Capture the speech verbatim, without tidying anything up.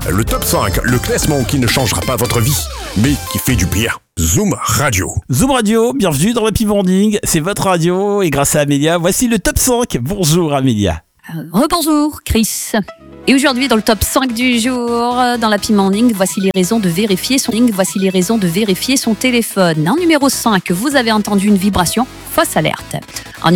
Le top cinq, le classement qui ne changera pas votre vie, mais qui fait du bien. Zoom Radio. Zoom Radio, bienvenue dans l'Happy Morning. C'est votre radio et grâce à Amélia, voici le top cinq. Bonjour Amélia. Euh, Rebonjour Chris. Et aujourd'hui dans le top cinq du jour, dans l'Happy Morning, voici les raisons de vérifier son voici les raisons de vérifier son téléphone. En numéro cinq, vous avez entendu une vibration, fausse alerte. En